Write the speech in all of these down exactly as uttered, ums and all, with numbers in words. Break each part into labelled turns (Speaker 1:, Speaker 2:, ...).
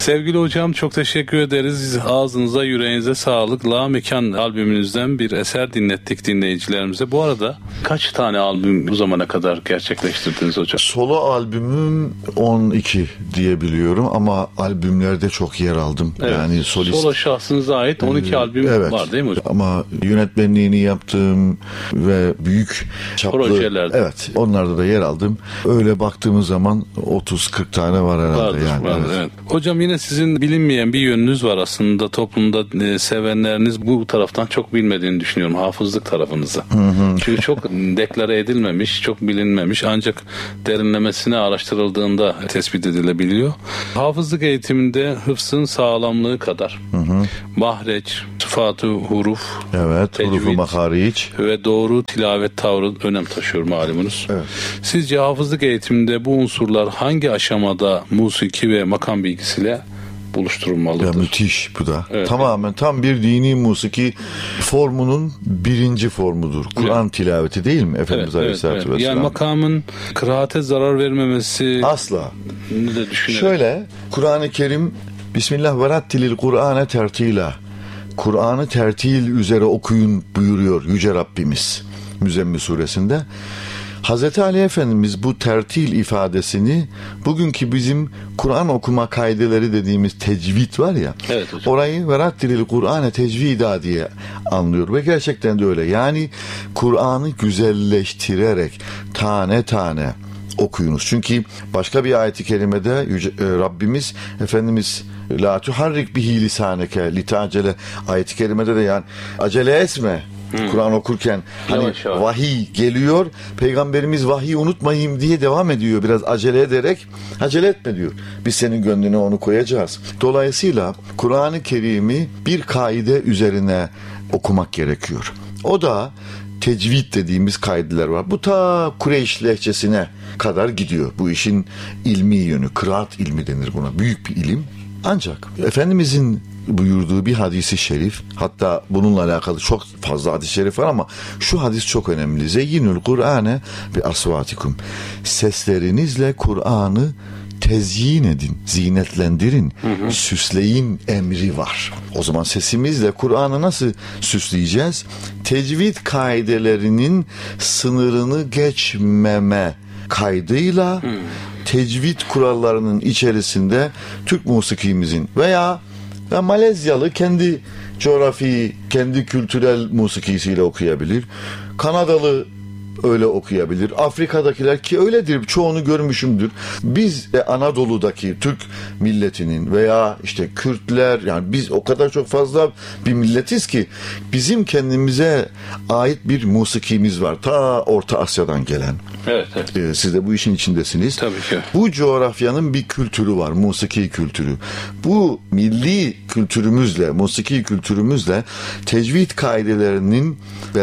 Speaker 1: Sevgili hocam, çok teşekkür ederiz. Ağzınıza, yüreğinize sağlık. La Mekan albümünüzden bir eser dinlettik dinleyicilerimize. Bu arada kaç tane albüm bu zamana kadar gerçekleştirdiniz hocam?
Speaker 2: Solo albümüm on iki diye biliyorum ama albümlerde çok yer aldım.
Speaker 1: Evet.
Speaker 2: Yani solist.
Speaker 1: Solo şahsınıza ait on iki ee, albüm
Speaker 2: evet.
Speaker 1: var değil mi hocam?
Speaker 2: Ama yönetmenliğini yaptığım ve büyük çaplı
Speaker 1: projelerde.
Speaker 2: Evet. Onlarda da yer aldım. Öyle baktığımız zaman otuz kırk tane var herhalde.
Speaker 1: Vardır,
Speaker 2: yani.
Speaker 1: vardır, evet. Evet. Hocam, yine sizin bilinmeyen bir yönünüz var aslında. Toplumda e, sevenleriniz bu taraftan çok bilmediğini düşünüyorum. Hafızlık tarafınızı. Hı hı. Çünkü çok deklare edilmemiş, çok bilinmemiş. Ancak derinlemesine araştırıldığında tespit edilebiliyor. Hafızlık eğitiminde hıfzın sağlamlığı kadar hı hı. mahreç, sıfat-ı huruf,
Speaker 2: evet, hurufu mahariç
Speaker 1: ve doğru tilavet tavrı önem taşıyor malumunuz.
Speaker 2: Evet.
Speaker 1: Sizce hafızlık eğitiminde bu unsurlar hangi aşamada musiki ve makam bilgisiyle buluşturulmalıdır?
Speaker 2: Ya müthiş bu da.
Speaker 1: Evet.
Speaker 2: Tamamen tam bir dini musiki formunun birinci formudur. Kur'an evet. tilaveti değil mi Efendimiz
Speaker 1: evet,
Speaker 2: Aleyhisselatü
Speaker 1: evet, evet.
Speaker 2: Vesselam?
Speaker 1: Yani makamın kıraate zarar vermemesi
Speaker 2: asla.
Speaker 1: De
Speaker 2: şöyle, Kur'an-ı Kerim Bismillah ve rattilil Kur'ane tertila. Kur'an'ı tertil üzere okuyun buyuruyor Yüce Rabbimiz Müzzemmil suresinde. Hazreti Ali Efendimiz bu tertil ifadesini bugünkü bizim Kur'an okuma kaideleri dediğimiz tecvid var ya,
Speaker 1: evet hocam.
Speaker 2: Orayı verattilil Kur'ane tecvida diye anlıyor ve gerçekten de öyle. Yani Kur'an'ı güzelleştirerek tane tane okuyunuz. Çünkü başka bir ayet-i kerimede Yüce, e, Rabbimiz Efendimiz la tuharrik bihi lisaneke litacele ayet-i kerimede de yani acele etme. Hmm. Kur'an okurken hani yavaş, yavaş. Vahiy geliyor, Peygamberimiz vahiyi unutmayayım diye devam ediyor biraz acele ederek. Acele etme diyor. Biz senin gönlüne onu koyacağız. Dolayısıyla Kur'an-ı Kerim'i bir kaide üzerine okumak gerekiyor. O da tecvid dediğimiz kaideler var. Bu ta Kureyş lehçesine kadar gidiyor. Bu işin ilmi yönü, kıraat ilmi denir buna. Büyük bir ilim. Ancak Efendimizin buyurduğu bir hadisi şerif, hatta bununla alakalı çok fazla hadis-i şerif var ama şu hadis çok önemli. Zeyyinül Kur'ane bi asvatikum. Seslerinizle Kur'an'ı tezyin edin, zinetlendirin, hı hı. süsleyin emri var. O zaman sesimizle Kur'an'ı nasıl süsleyeceğiz? Tecvid kaidelerinin sınırını geçmeme kaydıyla hı. tecvid kurallarının içerisinde Türk musikimizin veya ve Malezyalı kendi coğrafi, kendi kültürel musikisiyle okuyabilir. Kanadalı öyle okuyabilir. Afrika'dakiler ki öyledir. Çoğunu görmüşümdür. Biz de Anadolu'daki Türk milletinin veya işte Kürtler, yani biz o kadar çok fazla bir milletiz ki bizim kendimize ait bir musikimiz var. Ta Orta Asya'dan gelen.
Speaker 1: Evet, evet.
Speaker 2: Ee, siz de bu işin içindesiniz.
Speaker 1: Tabii ki.
Speaker 2: Bu coğrafyanın bir kültürü var. Musiki kültürü. Bu milli kültürümüzle, musiki kültürümüzle tecvid kaidelerinin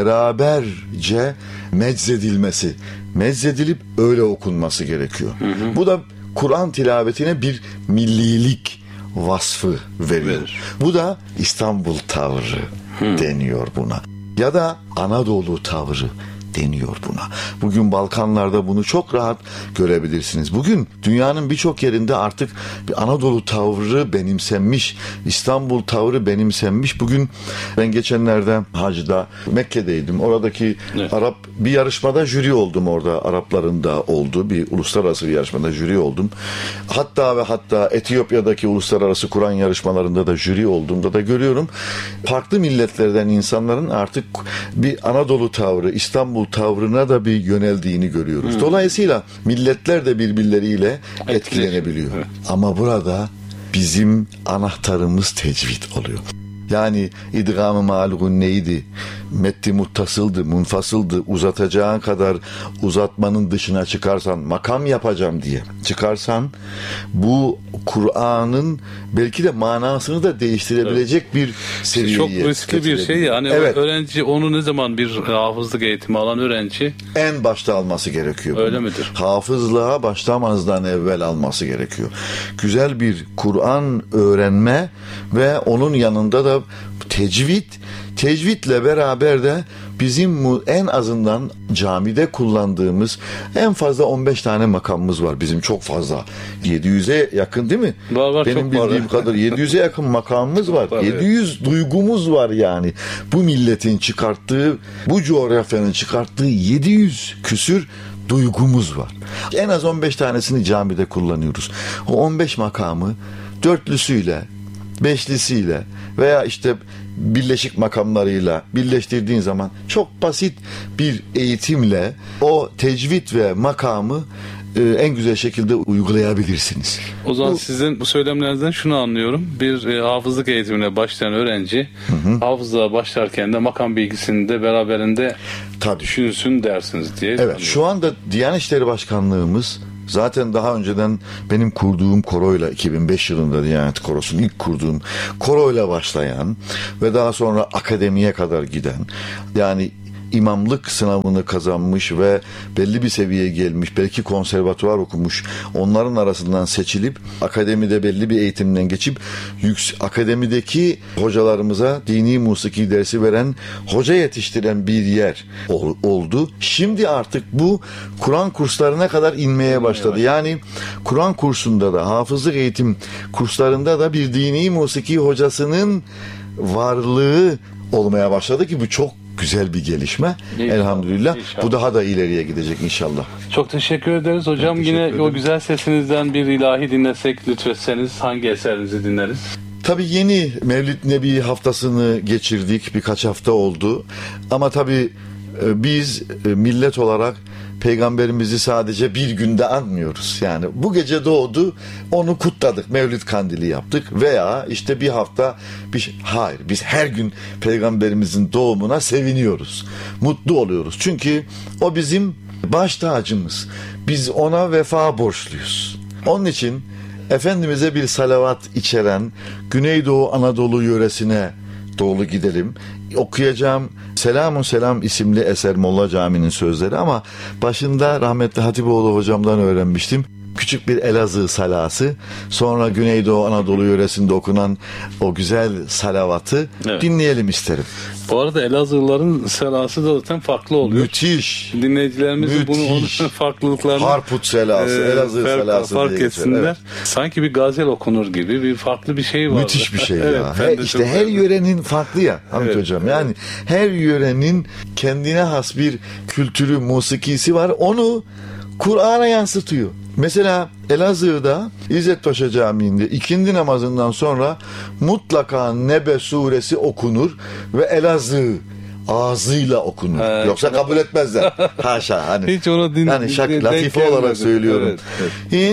Speaker 2: beraberce meczedilmesi, meczedilip öyle okunması gerekiyor. Hı hı. Bu da Kur'an tilavetine bir millilik vasfı veriyor. Verir. Bu da İstanbul tavrı hı. deniyor buna. Ya da Anadolu tavrı deniyor buna. Bugün Balkanlarda bunu çok rahat görebilirsiniz. Bugün dünyanın birçok yerinde artık bir Anadolu tavrı benimsenmiş, İstanbul tavrı benimsenmiş. Bugün ben geçenlerde hacda Mekke'deydim. Oradaki evet. Arap bir yarışmada jüri oldum orada. Arapların da olduğu bir uluslararası bir yarışmada jüri oldum. Hatta ve hatta Etiyopya'daki uluslararası Kur'an yarışmalarında da jüri olduğumda da görüyorum. Farklı milletlerden insanların artık bir Anadolu tavrı, İstanbul tavrına da bir yöneldiğini görüyoruz. Hmm. Dolayısıyla milletler de birbirleriyle etkilenebiliyor. Evet. Ama burada bizim anahtarımız tecvid oluyor. Yani idgam-ı ma'al neydi? Metti muttasıldı, munfasıldı. Uzatacağın kadar uzatmanın dışına çıkarsan, makam yapacağım diye çıkarsan, bu Kur'an'ın belki de manasını da değiştirebilecek evet. bir seviyeye.
Speaker 1: Çok riskli bir şey yani. Evet. Öğrenci onu ne zaman bir hafızlık eğitimi alan öğrenci
Speaker 2: en başta alması gerekiyor.
Speaker 1: Öyle
Speaker 2: bunu.
Speaker 1: midir?
Speaker 2: Hafızlığa başlamazdan evvel alması gerekiyor. Güzel bir Kur'an öğrenme ve onun yanında da tecvid, tecvidle beraber de bizim en azından camide kullandığımız en fazla on beş tane makamımız var. Bizim çok fazla. yedi yüze yakın değil mi?
Speaker 1: Var var,
Speaker 2: Benim
Speaker 1: çok
Speaker 2: bildiğim
Speaker 1: var.
Speaker 2: kadar yedi yüze yakın makamımız var.
Speaker 1: var,
Speaker 2: yedi yüz evet. Duygumuz var yani. Bu milletin çıkarttığı, bu coğrafyanın çıkarttığı yedi yüz küsür duygumuz var. En az on beş tanesini camide kullanıyoruz. O on beş makamı dörtlüsüyle, beşlisiyle veya işte birleşik makamlarıyla birleştirdiğin zaman çok basit bir eğitimle o tecvid ve makamı e, en güzel şekilde uygulayabilirsiniz.
Speaker 1: O zaman
Speaker 2: bu,
Speaker 1: sizin bu söylemlerinizden şunu anlıyorum. Bir e, hafızlık eğitimine başlayan öğrenci hı hı. hafızlığa başlarken de makam bilgisini de beraberinde tabii düşünsün dersiniz diye.
Speaker 2: Evet,
Speaker 1: anlıyorum.
Speaker 2: Şu anda Diyanet İşleri Başkanlığımız zaten daha önceden benim kurduğum koroyla iki bin beş yılında Diyanet Korosu'nu ilk kurduğum koroyla başlayan ve daha sonra akademiye kadar giden, yani imamlık sınavını kazanmış ve belli bir seviyeye gelmiş, belki konservatuvar okumuş, onların arasından seçilip akademide belli bir eğitimden geçip yüks- akademideki hocalarımıza dini musiki dersi veren, hoca yetiştiren bir yer ol- oldu. Şimdi artık bu Kur'an kurslarına kadar inmeye başladı. Yani Kur'an kursunda da, hafızlık eğitim kurslarında da bir dini musiki hocasının varlığı olmaya başladı ki bu çok güzel bir gelişme. İnşallah. Elhamdülillah. İnşallah. Bu daha da ileriye gidecek inşallah.
Speaker 1: Çok teşekkür ederiz hocam. Teşekkür Yine ederim. O güzel sesinizden bir ilahi dinlesek lütfetseniz hangi eserinizi dinleriz?
Speaker 2: Tabii yeni Mevlid Nebi haftasını geçirdik. Birkaç hafta oldu. Ama tabii biz millet olarak Peygamberimizi sadece bir günde anmıyoruz. Yani bu gece doğdu, onu kutladık, Mevlid Kandili yaptık veya işte bir hafta bir şey. Hayır, biz her gün Peygamberimizin doğumuna seviniyoruz. Mutlu oluyoruz. Çünkü o bizim baş tacımız. Biz ona vefa borçluyuz. Onun için Efendimiz'e bir salavat içeren Güneydoğu Anadolu yöresine doğru gidelim. Okuyacağım Selamun Selam isimli eser Molla Cami'nin sözleri ama başında rahmetli Hatipoğlu hocamdan öğrenmiştim. Küçük bir Elazığ salası, sonra Güneydoğu Anadolu yöresinde okunan o güzel salavatı evet. dinleyelim isterim.
Speaker 1: Bu arada Elazığlıların selası da zaten farklı oluyor.
Speaker 2: Müthiş.
Speaker 1: Dinleyicilerimiz bunu onun farklılıklarını
Speaker 2: Harput selası, e, Elazığ
Speaker 1: fark,
Speaker 2: selası
Speaker 1: fark
Speaker 2: diye
Speaker 1: etsinler.
Speaker 2: Evet.
Speaker 1: Sanki bir gazel okunur gibi bir farklı bir şey var.
Speaker 2: Müthiş bir şey ya.
Speaker 1: evet,
Speaker 2: He, işte her beğendim. Yörenin farklı ya Hamit evet, hocam. Yani evet. her yörenin kendine has bir kültürü, musikisi var. Onu Kur'an'a yansıtıyor. Mesela Elazığ'da İzzet Paşa Camii'nde ikindi namazından sonra mutlaka Nebe suresi okunur ve Elazığ ağzıyla okunur. He, Yoksa kabul etmezler. Haşa. Hani,
Speaker 1: hiç onu din,
Speaker 2: yani şak, latife olarak söylüyorum. Evet, evet.